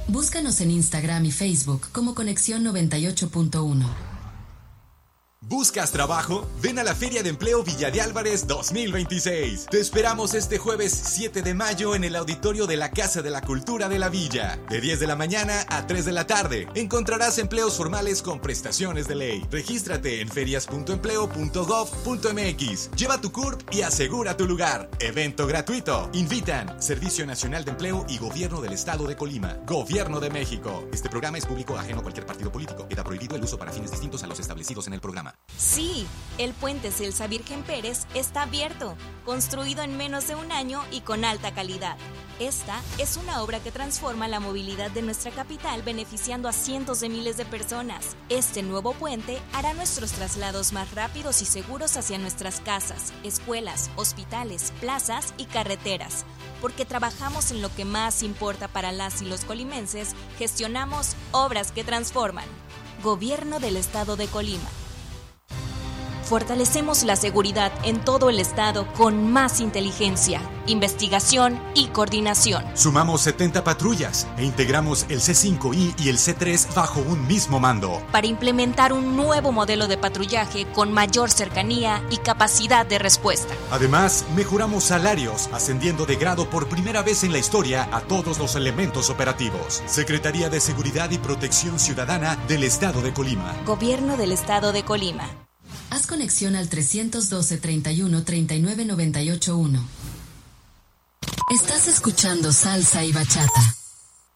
Búscanos en Instagram y Facebook como Conexión 98.1. ¿Buscas trabajo? Ven a la Feria de Empleo Villa de Álvarez 2026. Te esperamos este jueves 7 de mayo en el auditorio de la Casa de la Cultura de la Villa. De 10 de la mañana a 3 de la tarde. Encontrarás empleos formales con prestaciones de ley. Regístrate en ferias.empleo.gov.mx. Lleva tu CURP y asegura tu lugar. Evento gratuito. Invitan Servicio Nacional de Empleo y Gobierno del Estado de Colima. Gobierno de México. Este programa es público ajeno a cualquier partido político. Queda prohibido el uso para fines distintos a los establecidos en el programa. Sí, el puente Celsa Virgen Pérez está abierto, construido en menos de un año y con alta calidad. Esta es una obra que transforma la movilidad de nuestra capital, beneficiando a cientos de miles de personas. Este nuevo puente hará nuestros traslados más rápidos y seguros hacia nuestras casas, escuelas, hospitales, plazas y carreteras. Porque trabajamos en lo que más importa para las y los colimenses, gestionamos obras que transforman. Gobierno del Estado de Colima. Fortalecemos la seguridad en todo el estado con más inteligencia, investigación y coordinación. Sumamos 70 patrullas e integramos el C5I y el C3 bajo un mismo mando. Para implementar un nuevo modelo de patrullaje con mayor cercanía y capacidad de respuesta. Además, mejoramos salarios, ascendiendo de grado por primera vez en la historia a todos los elementos operativos. Secretaría de Seguridad y Protección Ciudadana del Estado de Colima. Gobierno del Estado de Colima. Haz conexión al 312 31 39 98 1. Estás escuchando Salsa y Bachata.